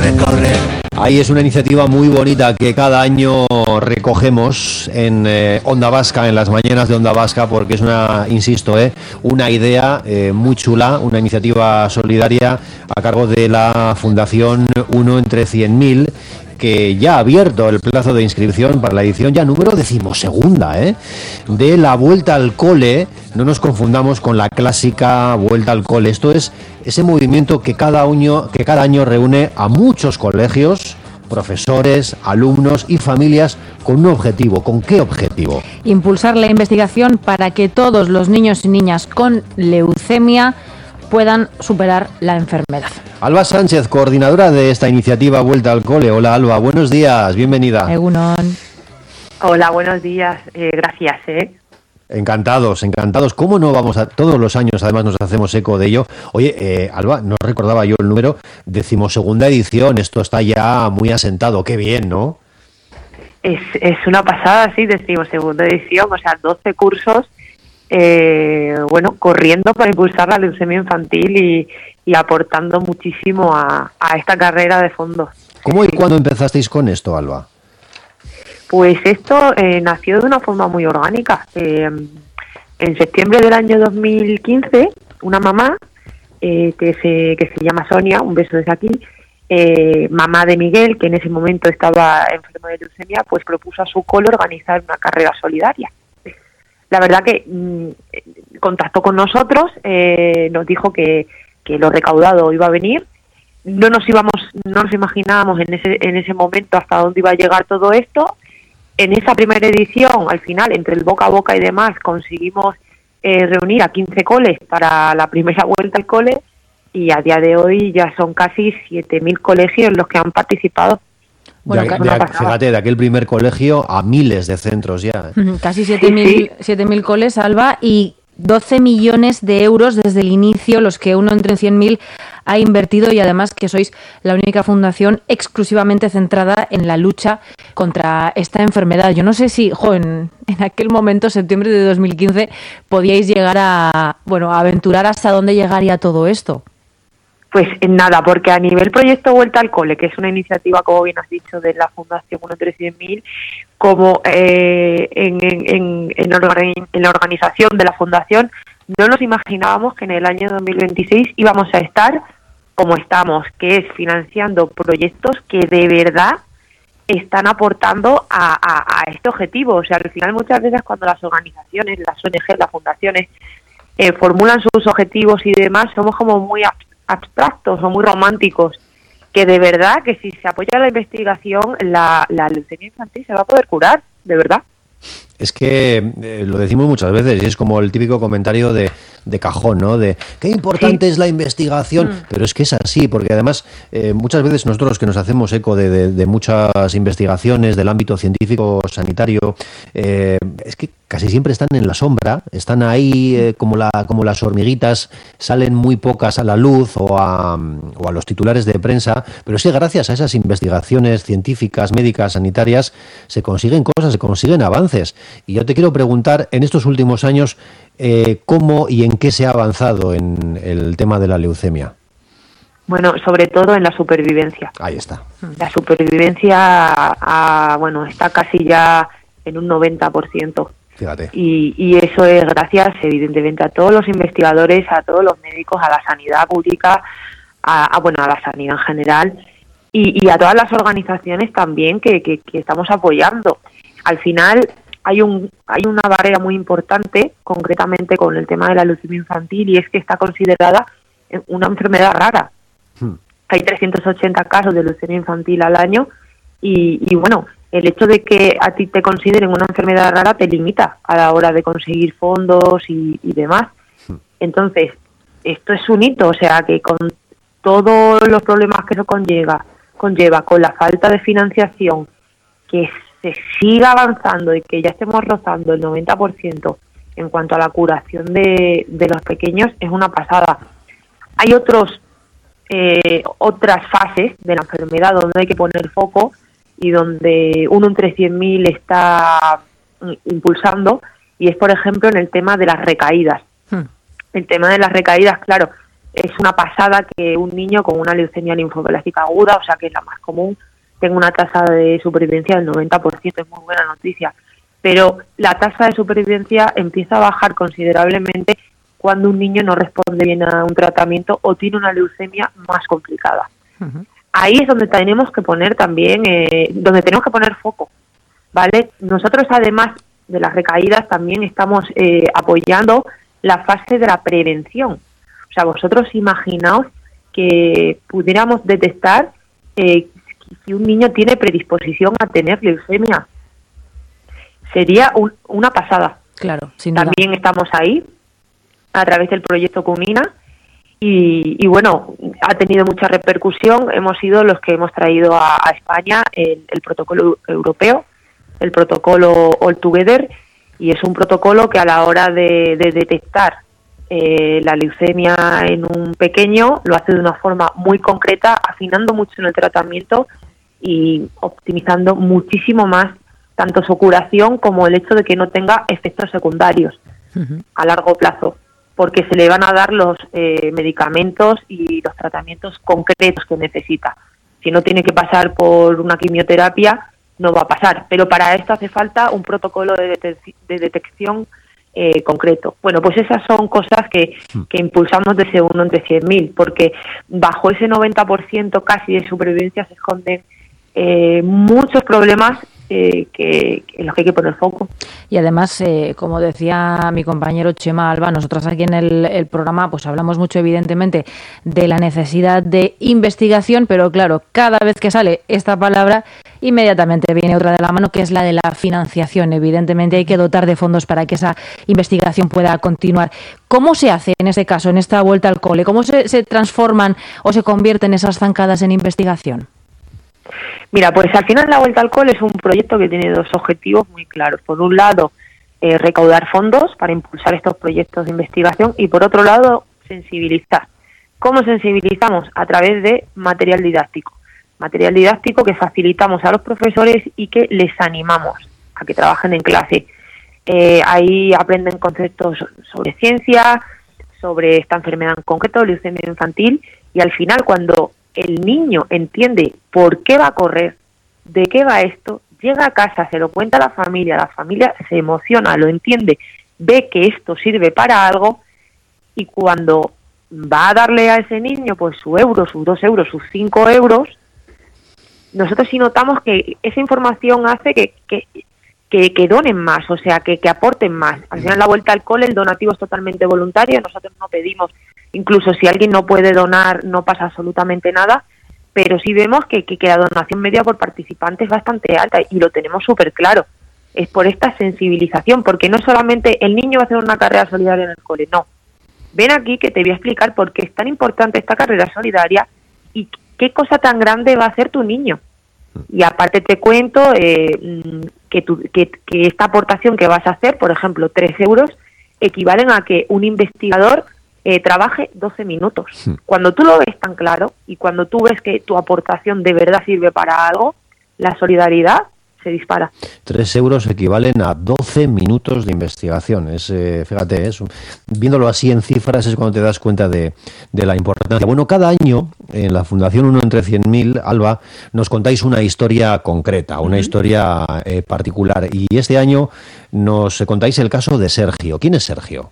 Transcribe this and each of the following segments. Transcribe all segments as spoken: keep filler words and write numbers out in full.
corre, corre. Ahí es una iniciativa muy bonita que cada año recogemos en eh, Onda Vasca, en las mañanas de Onda Vasca, porque es una, insisto, eh, una idea eh, muy chula, una iniciativa solidaria a cargo de la Fundación Uno entre cien mil, que ya ha abierto el plazo de inscripción para la edición ya número decimosegunda, ¿eh? de la Vuelta al Cole. No nos confundamos con la clásica Vuelta al Cole. Esto es ese movimiento que cada año, que cada año reúne a muchos colegios, profesores, alumnos y familias con un objetivo. ¿Con qué objetivo? Impulsar la investigación para que todos los niños y niñas con leucemia puedan superar la enfermedad. Alba Sánchez, coordinadora de esta iniciativa Vuelta al Cole. Hola Alba, buenos días, bienvenida. Egunon. Hola, buenos días, eh, gracias. ¿eh? Encantados, encantados. ¿Cómo no vamos a...? Todos los años además nos hacemos eco de ello. Oye, eh, Alba, no recordaba yo el número, decimosegunda edición, esto está ya muy asentado, qué bien, ¿no? Es, es una pasada, sí, decimosegunda edición, o sea, doce cursos, eh, bueno, corriendo para impulsar la leucemia infantil y, y aportando muchísimo a, a esta carrera de fondo. ¿Cómo y cuándo empezasteis con esto, Alba? Pues esto eh, nació de una forma muy orgánica. Eh, en septiembre del año dos mil quince, una mamá eh, que se que se llama Sonia, un beso desde aquí, eh, mamá de Miguel, que en ese momento estaba enfermo de leucemia, pues propuso a su cole organizar una carrera solidaria. La verdad que mmm, contactó con nosotros, eh, nos dijo que, que lo recaudado iba a venir. No nos íbamos, no nos imaginábamos en ese en ese momento hasta dónde iba a llegar todo esto. En esa primera edición, al final, entre el boca a boca y demás, conseguimos eh, reunir a quince coles para la primera vuelta al cole, y a día de hoy ya son casi siete mil colegios los que han participado. Bueno, de, de, de, fíjate, de aquel primer colegio a miles de centros ya. ¿eh? Casi siete mil coles, Alba, y doce millones de euros desde el inicio, los que Uno entre cien mil ha invertido, y además que sois la única fundación exclusivamente centrada en la lucha contra esta enfermedad. Yo no sé si, jo, en, en aquel momento, septiembre de dos mil quince, podíais llegar a, bueno, a aventurar hasta dónde llegaría todo esto. Pues en nada, porque a nivel proyecto Vuelta al Cole, que es una iniciativa, como bien has dicho, de la Fundación Uno entre cien mil, como eh, en, en, en, organi en la organización de la Fundación, no nos imaginábamos que en el año dos mil veintiséis íbamos a estar como estamos, que es financiando proyectos que de verdad están aportando a, a, a este objetivo. O sea, al final muchas veces cuando las organizaciones, las O N G, las fundaciones, eh, formulan sus objetivos y demás, somos como muy abstractos o muy románticos, que de verdad que si se apoya la investigación, la, la leucemia infantil se va a poder curar, de verdad. Es que eh, lo decimos muchas veces y es como el típico comentario de, de cajón, ¿no? De qué importante sí. es la investigación, mm. pero es que es así, porque además eh, muchas veces nosotros que nos hacemos eco de, de, de muchas investigaciones del ámbito científico sanitario, eh, es que casi siempre están en la sombra, están ahí eh, como, la, como las hormiguitas, salen muy pocas a la luz o a, o a los titulares de prensa, pero es que gracias a esas investigaciones científicas, médicas, sanitarias, se consiguen cosas, se consiguen avances. Y yo te quiero preguntar, en estos últimos años, eh, ¿cómo y en qué se ha avanzado en el tema de la leucemia? Bueno, sobre todo en la supervivencia. Ahí está. La supervivencia, a, bueno, está casi ya en un noventa por ciento. Fíjate. Y, y eso es gracias, evidentemente, a todos los investigadores, a todos los médicos, a la sanidad pública, a, a bueno, a la sanidad en general, y, y a todas las organizaciones también que, que, que estamos apoyando. Al final hay un hay una barrera muy importante, concretamente con el tema de la leucemia infantil, y es que está considerada una enfermedad rara. Hmm. Hay trescientos ochenta casos de leucemia infantil al año, y, y bueno, el hecho de que a ti te consideren una enfermedad rara te limita a la hora de conseguir fondos y, y demás. Hmm. Entonces, esto es un hito, o sea, que con todos los problemas que eso conlleva, conlleva con la falta de financiación, que se siga avanzando y que ya estemos rozando el noventa por ciento en cuanto a la curación de, de los pequeños, es una pasada. Hay otros eh, otras fases de la enfermedad donde hay que poner foco y donde Uno entre cien mil está impulsando, y es, por ejemplo, en el tema de las recaídas. Hmm. El tema de las recaídas, claro, es una pasada que un niño con una leucemia linfoblástica aguda, o sea que es la más común, tenga una tasa de supervivencia del noventa por ciento, es muy buena noticia. Pero la tasa de supervivencia empieza a bajar considerablemente cuando un niño no responde bien a un tratamiento o tiene una leucemia más complicada. Uh-huh. Ahí es donde tenemos que poner también, eh, donde tenemos que poner foco, ¿vale? Nosotros, además de las recaídas, también estamos eh, apoyando la fase de la prevención. O sea, vosotros imaginaos que pudiéramos detectar eh, si un niño tiene predisposición a tener leucemia. Sería un, una pasada. Claro, sin duda. También estamos ahí a través del proyecto Cumina y, y bueno, ha tenido mucha repercusión. Hemos sido los que hemos traído a, a España el, el protocolo europeo, el protocolo All Together, y es un protocolo que a la hora de, de detectar eh, la leucemia en un pequeño lo hace de una forma muy concreta, afinando mucho en el tratamiento y optimizando muchísimo más tanto su curación como el hecho de que no tenga efectos secundarios uh-huh. a largo plazo, porque se le van a dar los eh, medicamentos y los tratamientos concretos que necesita. Si no tiene que pasar por una quimioterapia, no va a pasar, pero para esto hace falta un protocolo de, detec- de detección eh, concreto. Bueno, pues esas son cosas que, que impulsamos desde uno entre cien mil, porque bajo ese noventa por ciento casi de supervivencia se esconden eh, muchos problemas Eh, que, que en los que hay que poner foco. Y además, eh, como decía mi compañero Chema Alba, nosotras aquí en el, el programa pues hablamos mucho evidentemente de la necesidad de investigación, pero claro, cada vez que sale esta palabra inmediatamente viene otra de la mano, que es la de la financiación. Evidentemente hay que dotar de fondos para que esa investigación pueda continuar. ¿Cómo se hace en este caso, en esta vuelta al cole? ¿Cómo se, se transforman o se convierten esas zancadas en investigación? Mira, pues al final la Vuelta al Cole es un proyecto que tiene dos objetivos muy claros. Por un lado, eh, recaudar fondos para impulsar estos proyectos de investigación y por otro lado, sensibilizar. ¿Cómo sensibilizamos? A través de material didáctico. Material didáctico que facilitamos a los profesores y que les animamos a que trabajen en clase. Eh, ahí aprenden conceptos sobre ciencia, sobre esta enfermedad en concreto, leucemia infantil, y al final cuando el niño entiende por qué va a correr, de qué va esto, llega a casa, se lo cuenta a la familia, la familia se emociona, lo entiende, ve que esto sirve para algo y cuando va a darle a ese niño pues su euro, sus dos euros, sus cinco euros, nosotros sí notamos que esa información hace que, que, que, que donen más, o sea, que, que aporten más. Al final la Vuelta al Cole, el donativo es totalmente voluntario, nosotros no pedimos. Incluso si alguien no puede donar, no pasa absolutamente nada, pero sí vemos que, que, que la donación media por participante es bastante alta y lo tenemos súper claro. Es por esta sensibilización, porque no solamente el niño va a hacer una carrera solidaria en el cole, no. Ven aquí que te voy a explicar por qué es tan importante esta carrera solidaria y qué cosa tan grande va a hacer tu niño. Y aparte te cuento eh, que, tu, que, que esta aportación que vas a hacer, por ejemplo, tres euros, equivalen a que un investigador Eh, trabaje doce minutos. Sí. Cuando tú lo ves tan claro y cuando tú ves que tu aportación de verdad sirve para algo, la solidaridad se dispara. Tres euros equivalen a doce minutos de investigación. Es, eh, fíjate, es, viéndolo así en cifras es cuando te das cuenta de, de la importancia. Bueno, cada año en la Fundación uno entre cien mil, Alba, nos contáis una historia concreta, una uh-huh. historia eh, particular. Y este año nos contáis el caso de Sergio. ¿Quién es Sergio?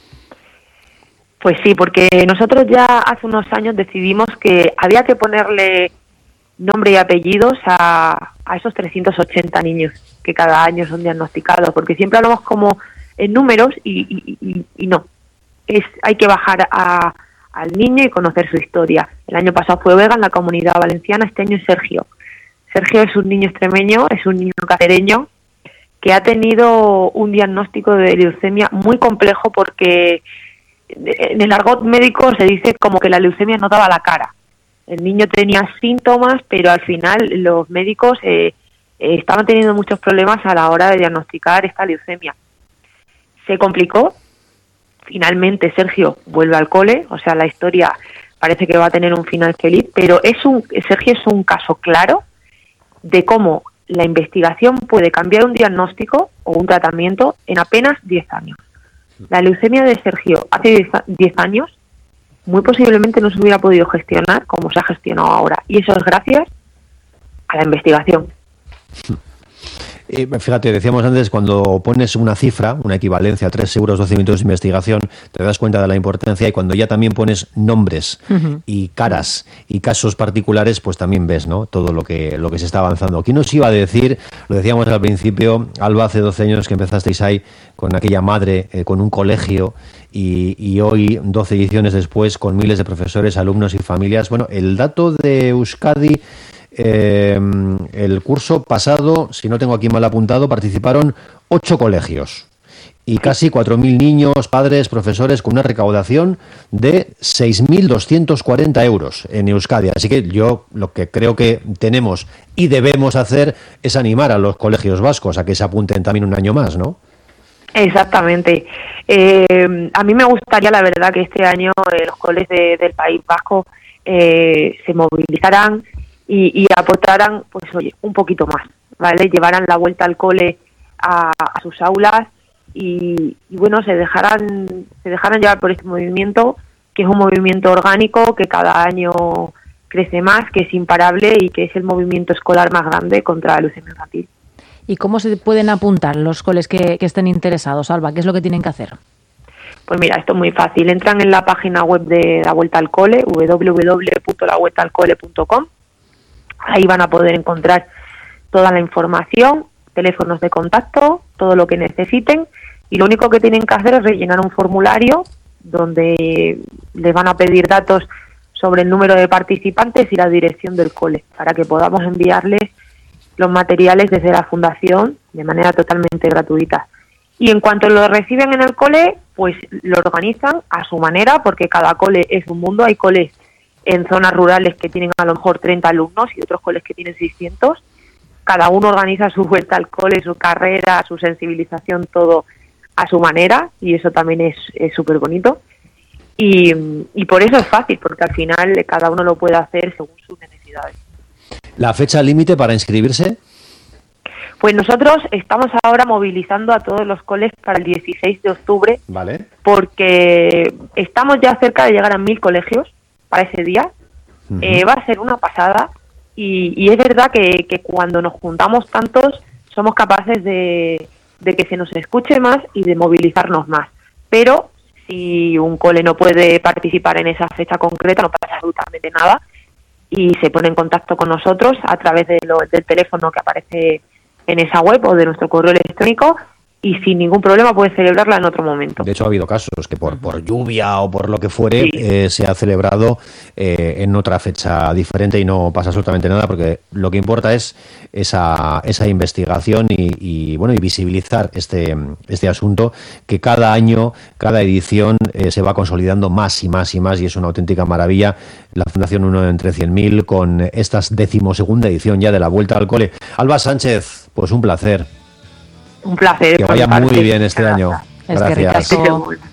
Pues sí, porque nosotros ya hace unos años decidimos que había que ponerle nombre y apellidos a, a esos trescientos ochenta niños que cada año son diagnosticados, porque siempre hablamos como en números y, y, y, y no. Es, hay que bajar a, al niño y conocer su historia. El año pasado fue Vega en la Comunidad Valenciana, este año es Sergio. Sergio es un niño extremeño, es un niño cacereño que ha tenido un diagnóstico de leucemia muy complejo porque en el argot médico se dice como que la leucemia no daba la cara. El niño tenía síntomas, pero al final los médicos eh, eh, estaban teniendo muchos problemas a la hora de diagnosticar esta leucemia. Se complicó. Finalmente Sergio vuelve al cole, o sea, la historia parece que va a tener un final feliz, pero es un Sergio es un caso claro de cómo la investigación puede cambiar un diagnóstico o un tratamiento en apenas diez años. La leucemia de Sergio hace diez años muy posiblemente no se hubiera podido gestionar como se ha gestionado ahora. Y eso es gracias a la investigación. Eh, fíjate, decíamos antes, cuando pones una cifra, una equivalencia a tres euros, doce minutos de investigación, te das cuenta de la importancia, y cuando ya también pones nombres uh-huh. y caras y casos particulares, pues también ves, ¿no?, todo lo que lo que se está avanzando. ¿Quién nos iba a decir? Lo decíamos al principio, Alba, hace doce años que empezasteis ahí con aquella madre, eh, con un colegio, y, y hoy, doce ediciones después, con miles de profesores, alumnos y familias. Bueno, el dato de Euskadi... Eh, el curso pasado, si no tengo aquí mal apuntado, participaron ocho colegios y casi cuatro mil niños, padres, profesores, con una recaudación de seis mil doscientos cuarenta euros en Euskadi. Así que yo lo que creo que tenemos y debemos hacer es animar a los colegios vascos a que se apunten también un año más, ¿no? Exactamente. Eh, a mí me gustaría, la verdad, que este año eh, los colegios de, del País Vasco eh, se movilizaran Y, y aportaran, pues oye, un poquito más, ¿vale? Llevaran la vuelta al cole a, a sus aulas y, y bueno, se dejaran, se dejaran llevar por este movimiento, que es un movimiento orgánico, que cada año crece más, que es imparable y que es el movimiento escolar más grande contra la leucemia infantil. ¿Y cómo se pueden apuntar los coles que, que estén interesados, Alba? ¿Qué es lo que tienen que hacer? Pues mira, esto es muy fácil. Entran en la página web de La Vuelta al Cole, doble u doble u doble u punto la vuelta al cole punto com. Ahí van a poder encontrar toda la información, teléfonos de contacto, todo lo que necesiten, y lo único que tienen que hacer es rellenar un formulario donde les van a pedir datos sobre el número de participantes y la dirección del cole, para que podamos enviarles los materiales desde la fundación de manera totalmente gratuita. Y en cuanto lo reciben en el cole, pues lo organizan a su manera, porque cada cole es un mundo. Hay coles en zonas rurales que tienen a lo mejor treinta alumnos y otros coles que tienen seiscientos. Cada uno organiza su vuelta al cole, su carrera, su sensibilización, todo a su manera, y eso también es súper bonito. Y, y por eso es fácil, porque al final cada uno lo puede hacer según sus necesidades. ¿La fecha límite para inscribirse? Pues nosotros estamos ahora movilizando a todos los coles para el dieciséis de octubre, vale, porque estamos ya cerca de llegar a mil colegios para ese día. Uh-huh. Eh, va a ser una pasada, y, y es verdad que, que cuando nos juntamos tantos somos capaces de, de que se nos escuche más y de movilizarnos más. Pero si un cole no puede participar en esa fecha concreta, no pasa absolutamente nada, y se pone en contacto con nosotros a través de lo, del teléfono que aparece en esa web o de nuestro correo electrónico, y sin ningún problema puede celebrarla en otro momento. De hecho, ha habido casos que por, por lluvia o por lo que fuere, sí. eh, se ha celebrado eh, en otra fecha diferente y no pasa absolutamente nada, porque lo que importa es esa, esa investigación y, y bueno, y visibilizar este, este asunto, que cada año, cada edición eh, se va consolidando más y más y más, y es una auténtica maravilla. La Fundación Uno entre cien mil con esta decimosegunda edición ya de la Vuelta al Cole. Alba Sánchez, pues un placer. Un placer. Que vaya muy bien este año. Es Gracias. que